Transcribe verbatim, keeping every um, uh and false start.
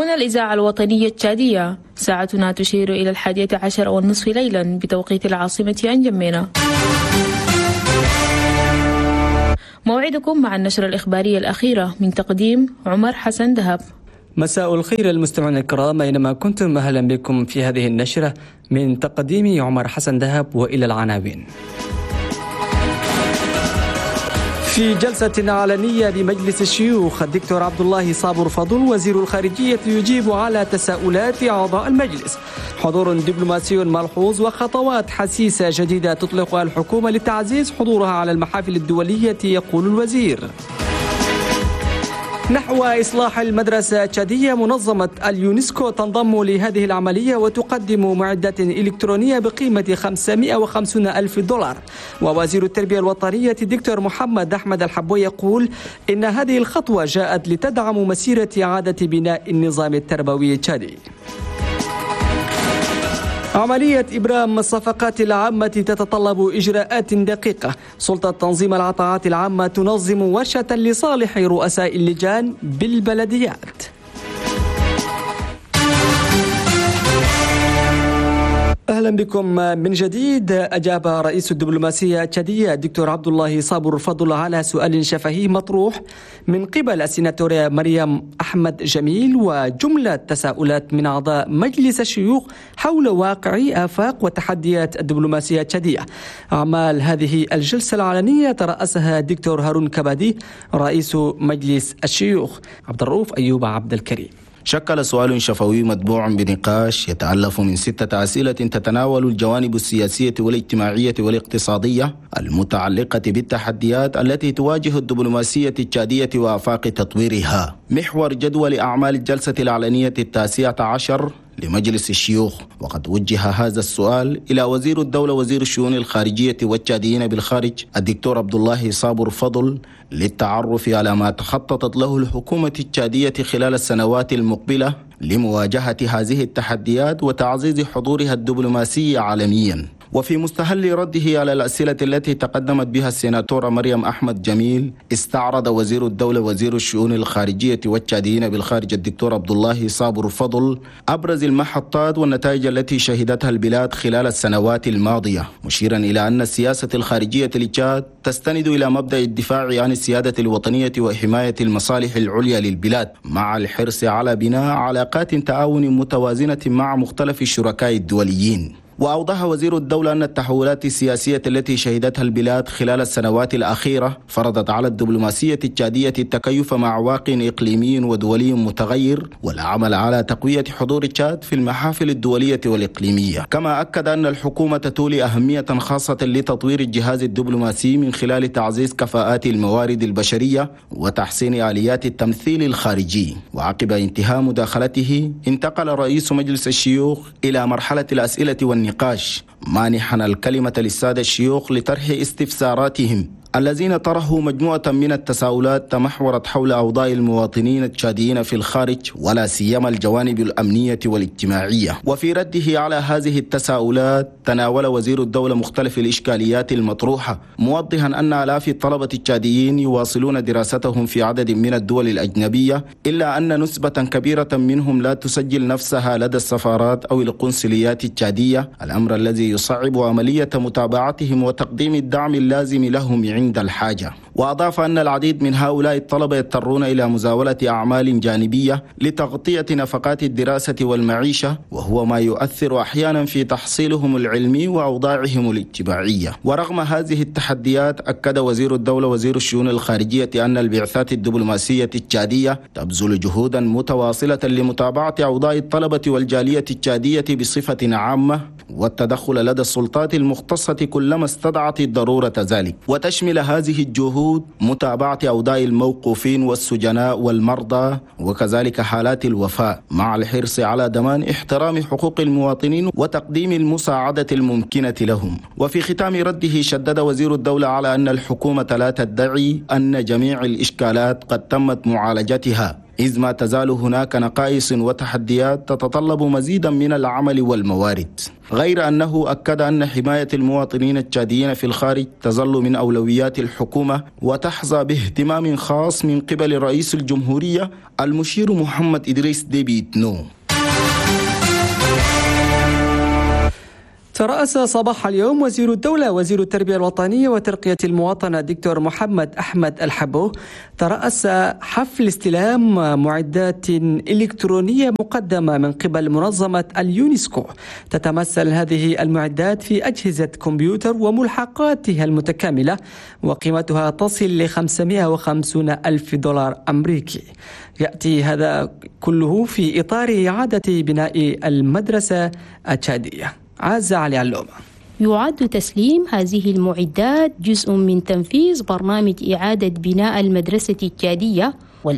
هنا الإذاعة الوطنية التشادية، ساعتنا تشير إلى الحادية عشر والنصف ليلا بتوقيت العاصمة أنجمينا. موعدكم مع النشرة الإخبارية الأخيرة من تقديم عمر حسن دهب. مساء الخير المستمعين الكرام أينما كنتم، أهلا بكم في هذه النشرة من تقديم عمر حسن دهب، وإلى العناوين. في جلسة علنية بمجلس الشيوخ، الدكتور عبد الله صابر فضل وزير الخارجية يجيب على تساؤلات أعضاء المجلس. حضور دبلوماسي ملحوظ وخطوات حسيسة جديدة تطلقها الحكومة لتعزيز حضورها على المحافل الدولية، يقول الوزير. نحو إصلاح المدرسة التشادية، منظمة اليونسكو تنضم لهذه العملية وتقدم معدات إلكترونية بقيمة خمسمائة وخمسين ألف دولار. ووزير التربية الوطنية الدكتور محمد أحمد الحبوي يقول إن هذه الخطوة جاءت لتدعم مسيرة إعادة بناء النظام التربوي التشادي. عملية إبرام الصفقات العامة تتطلب إجراءات دقيقة. سلطة تنظيم العطاءات العامة تنظم ورشة لصالح رؤساء اللجان بالبلديات. أهلا بكم من جديد. أجاب رئيس الدبلوماسية التشادية الدكتور عبد الله صابر فضل على سؤال شفهي مطروح من قبل السيناتورة مريم أحمد جميل وجملة تساؤلات من أعضاء مجلس الشيوخ حول واقع آفاق وتحديات الدبلوماسية التشادية. أعمال هذه الجلسة العلنية ترأسها الدكتور هارون كبادي رئيس مجلس الشيوخ. عبد الرؤوف أيوب عبد الكريم. شكل سؤال شفوي متبوع بنقاش يتألف من ستة أسئلة تتناول الجوانب السياسية والاجتماعية والاقتصادية المتعلقة بالتحديات التي تواجه الدبلوماسية التشادية وآفاق تطويرها. محور جدول أعمال الجلسة العلنية التاسعة عشر لمجلس الشيوخ، وقد وجه هذا السؤال إلى وزير الدولة وزير الشؤون الخارجية والتشاديين بالخارج الدكتور عبد الله صابر فضل للتعرف على ما تخططت له الحكومة التشادية خلال السنوات المقبلة لمواجهة هذه التحديات وتعزيز حضورها الدبلوماسي عالميا. وفي مستهل رده على الأسئلة التي تقدمت بها السيناتورة مريم أحمد جميل، استعرض وزير الدولة وزير الشؤون الخارجية والتشاديين بالخارج الدكتور عبد الله صابر فضل أبرز المحطات والنتائج التي شهدتها البلاد خلال السنوات الماضية، مشيرا إلى أن السياسة الخارجية للتشاد تستند إلى مبدأ الدفاع عن السيادة الوطنية وحماية المصالح العليا للبلاد، مع الحرص على بناء علاقات تعاون متوازنة مع مختلف الشركاء الدوليين. وأوضح وزير الدولة أن التحولات السياسية التي شهدتها البلاد خلال السنوات الأخيرة فرضت على الدبلوماسية التشادية التكيف مع واقع إقليمي ودولي متغير والعمل على تقوية حضور تشاد في المحافل الدولية والإقليمية. كما أكد أن الحكومة تولي أهمية خاصة لتطوير الجهاز الدبلوماسي من خلال تعزيز كفاءات الموارد البشرية وتحسين آليات التمثيل الخارجي. وعقب انتهاء مداخلته انتقل رئيس مجلس الشيوخ إلى مرحلة الأسئلة والنقاش نقاش، مانحا الكلمة للسادة الشيوخ لطرح استفساراتهم الذين طرحوا مجموعة من التساؤلات تمحورت حول أوضاع المواطنين التشاديين في الخارج ولا سيما الجوانب الأمنية والاجتماعية. وفي رده على هذه التساؤلات تناول وزير الدولة مختلف الإشكاليات المطروحة، موضحا أن آلاف الطلبة التشاديين يواصلون دراستهم في عدد من الدول الأجنبية، إلا أن نسبة كبيرة منهم لا تسجل نفسها لدى السفارات أو القنصليات التشادية، الأمر الذي يصعب عملية متابعتهم وتقديم الدعم اللازم لهم عند الحاجة. وأضاف أن العديد من هؤلاء الطلبة يضطرون إلى مزاولة أعمال جانبية لتغطية نفقات الدراسة والمعيشة، وهو ما يؤثر أحيانا في تحصيلهم العلمي وأوضاعهم الاجتماعية. ورغم هذه التحديات، أكد وزير الدولة وزير الشؤون الخارجية أن البعثات الدبلوماسية التشادية تبذل جهودا متواصلة لمتابعة أوضاع الطلبة والجالية التشادية بصفة عامة والتدخل لدى السلطات المختصة كلما استدعت الضرورة ذلك. وتشمل هذه الجهود متابعة أوضاع الموقوفين والسجناء والمرضى وكذلك حالات الوفاة، مع الحرص على ضمان احترام حقوق المواطنين وتقديم المساعدة الممكنة لهم. وفي ختام رده شدد وزير الدولة على أن الحكومة لا تدعي أن جميع الإشكالات قد تمت معالجتها، إذ ما تزال هناك نقائص وتحديات تتطلب مزيدا من العمل والموارد، غير أنه أكد أن حماية المواطنين التشاديين في الخارج تظل من أولويات الحكومة وتحظى باهتمام خاص من قبل رئيس الجمهورية المشير محمد إدريس ديبي إتنو. ترأس صباح اليوم وزير الدولة وزير التربية الوطنية وترقية المواطنة الدكتور محمد أحمد الحبو ترأس حفل استلام معدات إلكترونية مقدمة من قبل منظمة اليونسكو. تتمثل هذه المعدات في أجهزة كمبيوتر وملحقاتها المتكاملة وقيمتها تصل ل خمسمائة وخمسين ألف دولار أمريكي. يأتي هذا كله في إطار إعادة بناء المدرسة التشادية. عزة علي علومة. يعد تسليم هذه المعدات جزء من تنفيذ برنامج إعادة بناء المدرسة التشادية